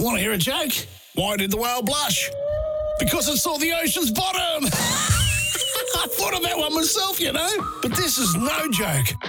Want to hear a joke? Why did the whale blush? Because it saw the ocean's bottom. I thought of that one myself, you know. But this is no joke.